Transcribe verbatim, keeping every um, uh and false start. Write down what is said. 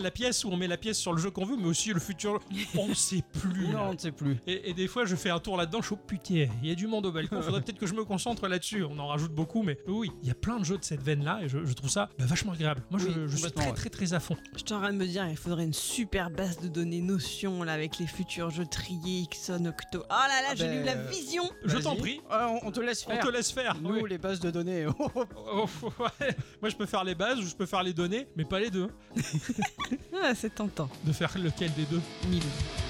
La pièce où on met la pièce sur le jeu qu'on veut, mais aussi le futur, on ne sait plus. Non, là. on ne sait plus. Et, et des fois, je fais un tour là-dedans, je suis oh putain, il y a du monde au balcon, faudrait peut-être que je me concentre là-dessus. On en rajoute beaucoup, mais oui, il y a plein de jeux de cette veine-là, et je, je trouve ça bah, vachement agréable. Moi, Oui, je, je suis complètement, très, ouais. très, très à fond. Je suis en train de me dire, il faudrait une super base de données Notion là avec les futurs jeux triés, Ixon, Octo. Oh là là, Ah j'ai ben, eu la euh, vision. Je Vas-y. t'en prie, Ah, on, on te laisse on faire. te laisse faire. Nous, Oui. les bases de données. oh, oh. Oh, ouais. Moi, je peux faire les bases ou je peux faire les données, mais pas les deux. Ah, c'est tentant. De faire lequel des deux Mille.